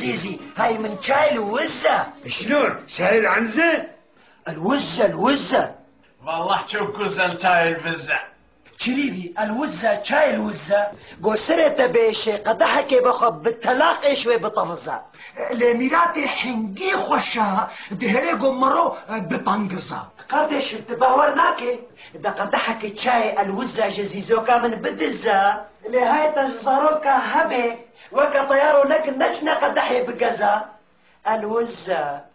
عزيزي، هاي من شاي الوزة. شلون؟ شاي العنزة؟ الوزة. والله شوف كوزن شاي البزة. شريبي الوزة شاي الوزة. قوسرة بيش قدحك بخب بالتلاق ايش بطفزة. لميراتي حنقي خوشها دهري قمرو ببانقزة. قدش بتباورناكي دا قدحك شاي الوزة جزيزوكا من بدزة. لهاي تجزروكا هبي وكا طيارو لك نشنا قدحي بقزة. الوزة